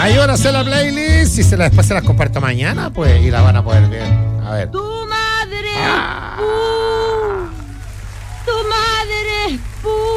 Ayúdame a hacer la playlist y después se las comparto mañana, pues, y la van a poder ver. A ver. Tu madre es